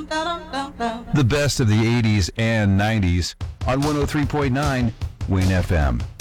The best of the 80s and 90s on 103.9 Win FM.